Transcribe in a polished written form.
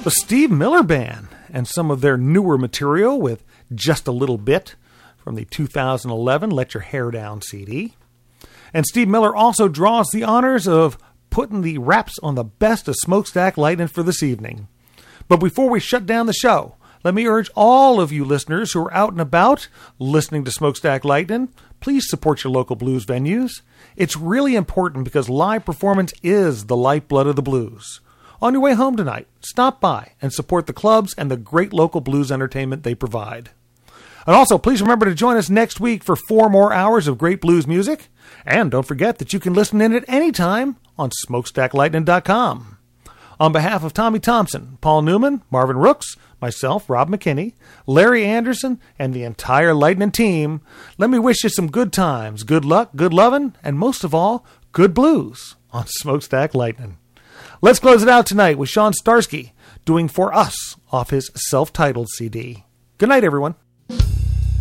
The Steve Miller Band and some of their newer material with Just a Little Bit from the 2011 Let Your Hair Down CD. And Steve Miller also draws the honors of putting the wraps on the best of Smokestack Lightning for this evening. But before we shut down the show, let me urge all of you listeners who are out and about listening to Smokestack Lightning, please support your local blues venues. It's really important because live performance is the lifeblood of the blues. On your way home tonight, stop by and support the clubs and the great local blues entertainment they provide. And also, please remember to join us next week for 4 more hours of great blues music. And don't forget that you can listen in at any time on SmokestackLightning.com. On behalf of Tommy Thompson, Paul Newman, Marvin Rooks, myself, Rob McKinney, Larry Anderson, and the entire Lightning team, let me wish you some good times, good luck, good lovin', and most of all, good blues on Smokestack Lightning. Let's close it out tonight with Sean Starsky doing For Us off his self-titled CD. Good night, everyone.